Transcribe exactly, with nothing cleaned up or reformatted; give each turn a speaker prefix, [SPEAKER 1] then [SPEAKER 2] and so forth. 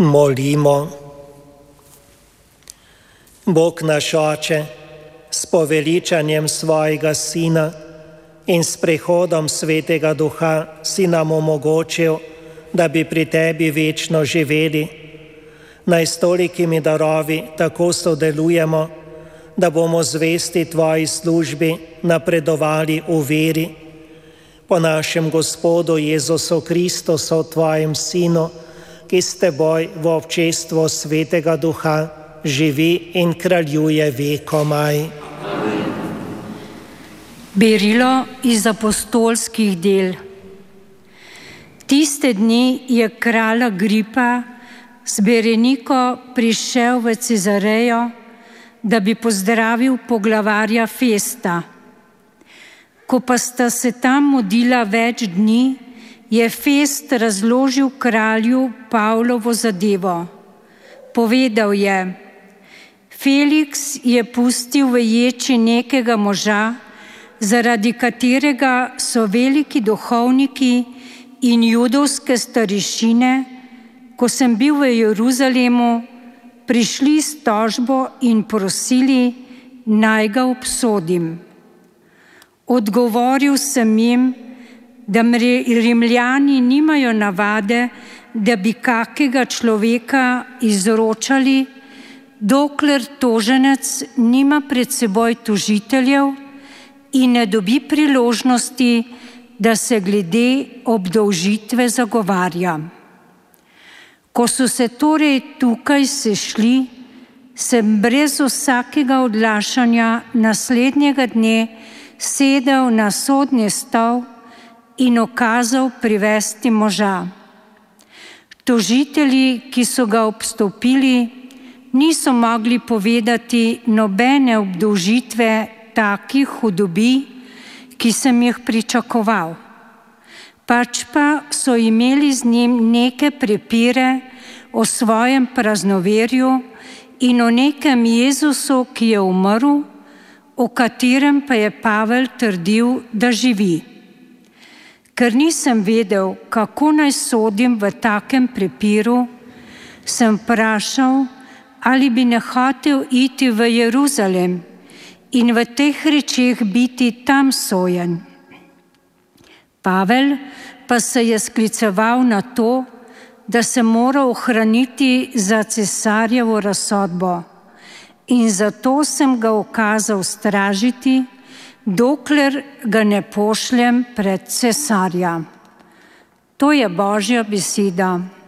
[SPEAKER 1] Molimo. Bog naš Oče, s poveličanjem svojega Sina in s prehodom Svetega Duha si nam omogočil, da bi pri Tebi večno živeli. Naj s tolikimi darovi tako sodelujemo, da bomo zvesti Tvoji službi napredovali v veri. Po našem Gospodu Jezusu Kristusu, Tvojem Sinu, ki s Teboj v občestvu Svetega Duha živi in kraljuje vekomaj.
[SPEAKER 2] Berilo iz apostolskih del. Tiste dni je kralj Agripa z Bereniko prišel v Cezarejo, da bi pozdravil poglavarja Festa. Ko pa sta se tam mudila več dni, je Fest razložil kralju Pavlovo zadevo. Povedal je: Feliks je pustil v ječi nekega moža, zaradi katerega so veliki duhovniki in judovske starešine, ko sem bil v Jeruzalemu, prišli s tožbo in prosili, naj ga obsodim. Odgovoril sem jim, da Rimljani nimajo navade, da bi kakega človeka izročali, dokler toženec nima pred seboj tožiteljev in ne dobi priložnosti, da se glede obdolžitve zagovarja. Ko so se torej tukaj sešli, sem brez vsakega odlašanja naslednjega dne sedel na sodni stol in ukazal privesti moža. Tožitelji, ki so ga obstopili, niso mogli povedati nobene obdolžitve takih hudobij, ki sem jih pričakoval. Pač pa so imeli z njim neke prepire o svojem praznoverju in o nekem Jezusu, ki je umrl, o katerem pa je Pavel trdil, da živi. Ker nisem vedel, kako naj sodim v takem prepiru, sem vprašal, ali bi ne hotel iti v Jeruzalem in v teh rečeh biti tam sojen. Pavel pa se je skliceval na to, da se mora ohraniti za cesarjevo razsodbo, in zato sem ga ukazal stražiti, dokler ga ne pošljem pred cesarja. To je Božja beseda.